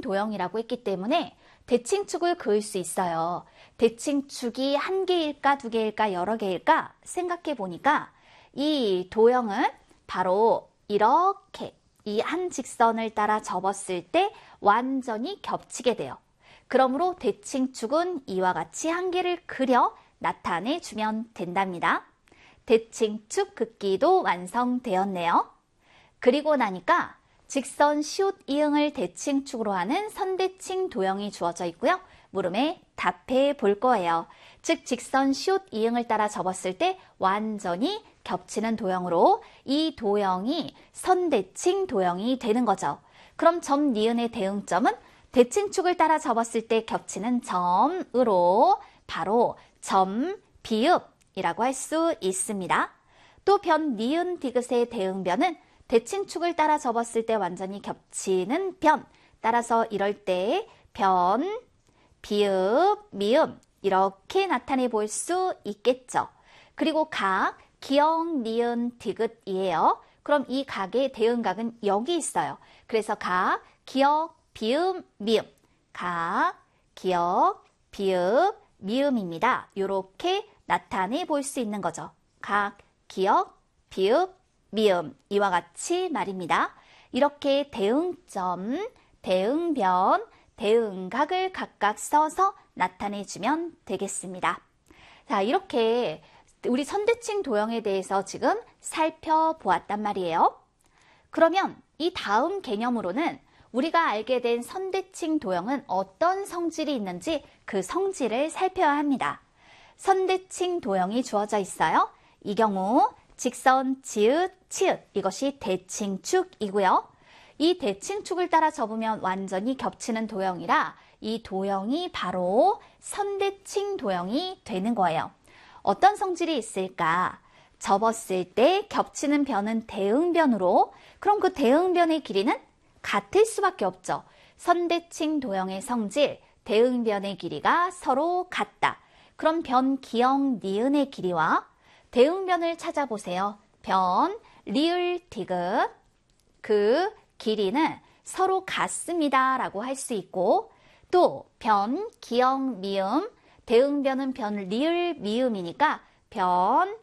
도형이라고 했기 때문에 대칭축을 그을 수 있어요. 대칭축이 한 개일까 두 개일까 여러 개일까 생각해 보니까 이 도형은 바로 이렇게 이 한 직선을 따라 접었을 때 완전히 겹치게 돼요. 그러므로 대칭축은 이와 같이 한 개를 그려 나타내 주면 된답니다. 대칭축 긋기도 완성되었네요. 그리고 나니까 직선 시옷 이응을 대칭축으로 하는 선대칭 도형이 주어져 있고요. 물음에 답해 볼 거예요. 즉 직선 시옷 이응을 따라 접었을 때 완전히 겹치는 도형으로 이 도형이 선대칭 도형이 되는 거죠. 그럼 점 니은의 대응점은 대칭축을 따라 접었을 때 겹치는 점으로 바로 점 비읍이라고 할 수 있습니다. 또 변 니은 디귿의 대응변은 대칭축을 따라 접었을 때 완전히 겹치는 변, 따라서 이럴 때 변, 비읍, 미음 이렇게 나타내 볼 수 있겠죠. 그리고 각, 기역, 니은, 디귿이에요. 그럼 이 각의 대응각은 여기 있어요. 그래서 각, 기역, 비읍, 미음, 각, 기역, 비읍, 미음입니다. 이렇게 나타내 볼 수 있는 거죠. 각, 기역, 비읍, 미음 이와 같이 말입니다. 이렇게 대응점, 대응변, 대응각을 각각 써서 나타내주면 되겠습니다. 자, 이렇게 우리 선대칭 도형에 대해서 지금 살펴보았단 말이에요. 그러면 이 다음 개념으로는 우리가 알게 된 선대칭 도형은 어떤 성질이 있는지 그 성질을 살펴야 합니다. 선대칭 도형이 주어져 있어요. 이 경우 직선, 지읒, 치읒 이것이 대칭축이고요. 이 대칭축을 따라 접으면 완전히 겹치는 도형이라 이 도형이 바로 선대칭 도형이 되는 거예요. 어떤 성질이 있을까? 접었을 때 겹치는 변은 대응변으로, 그럼 그 대응변의 길이는 같을 수밖에 없죠. 선대칭 도형의 성질, 대응변의 길이가 서로 같다. 그럼 변, 기역, 니은의 길이와 대응변을 찾아보세요. 변, 리을, 디귿 그 길이는 서로 같습니다 라고 할 수 있고, 또 변, 기역, 미음 대응변은 변, 리을, 미음이니까 변,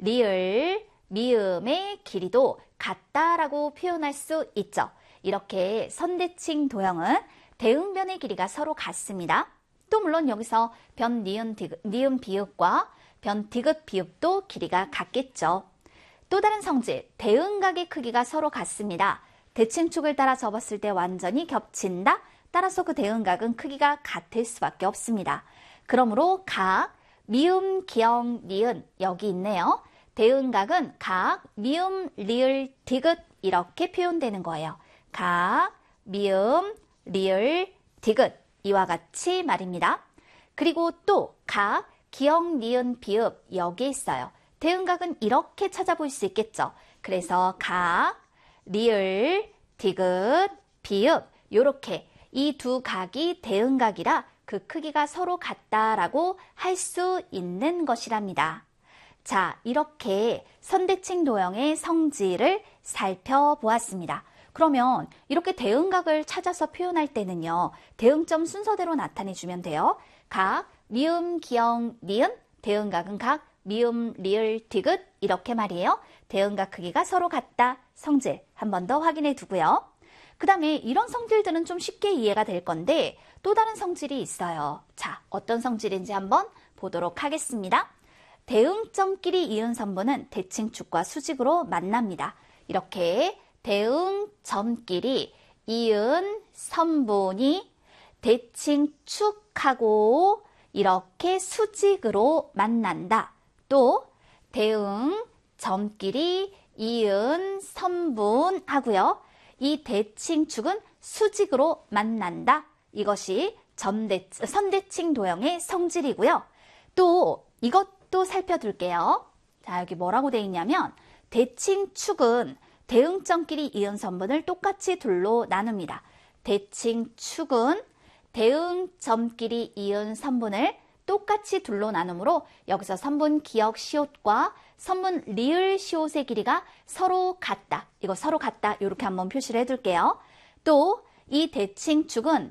리을, 미음의 길이도 같다라고 표현할 수 있죠. 이렇게 선대칭 도형은 대응변의 길이가 서로 같습니다. 또 물론 여기서 변, 니은, 니은 비읍과 변, 디귿 비읍도 길이가 같겠죠. 또 다른 성질, 대응각의 크기가 서로 같습니다. 대칭축을 따라 접었을 때 완전히 겹친다. 따라서 그 대응각은 크기가 같을 수밖에 없습니다. 그러므로 각, 미음, 기역, 니은 여기 있네요. 대응각은 각, 미음, 리을, 디귿 이렇게 표현되는 거예요. 각, 미음, 리을, 디귿 이와 같이 말입니다. 그리고 또 각, 기역, 니은, 비읍 여기 있어요. 대응각은 이렇게 찾아볼 수 있겠죠. 그래서 각, 리을, 디귿, 비읍 이렇게 이 두 각이 대응각이라 그 크기가 서로 같다라고 할 수 있는 것이랍니다. 자, 이렇게 선대칭 도형의 성질을 살펴보았습니다. 그러면 이렇게 대응각을 찾아서 표현할 때는요, 대응점 순서대로 나타내주면 돼요. 각, 미음, 기역, 니은, 대응각은 각, 미음, 리을, 디귿 이렇게 말이에요. 대응각 크기가 서로 같다. 성질 한 번 더 확인해 두고요. 그 다음에 이런 성질들은 좀 쉽게 이해가 될 건데 또 다른 성질이 있어요. 자, 어떤 성질인지 한번 보도록 하겠습니다. 대응점끼리 이은 선분은 대칭축과 수직으로 만납니다. 이렇게 대응점끼리 이은 선분이 대칭축하고 이렇게 수직으로 만난다. 또 대응점끼리 이은 선분하고요. 이 대칭축은 수직으로 만난다. 이것이 선대칭 도형의 성질이고요. 또 이것도 살펴둘게요. 자, 여기 뭐라고 돼 있냐면 대칭축은 대응점끼리 이은 선분을 똑같이 둘로 나눕니다. 대칭축은 대응점끼리 이은 선분을 똑같이 둘로 나누므로 여기서 선분 기역 시옷과 선분 리을 시옷의 길이가 서로 같다. 이거 서로 같다. 이렇게 한번 표시를 해둘게요. 또 이 대칭축은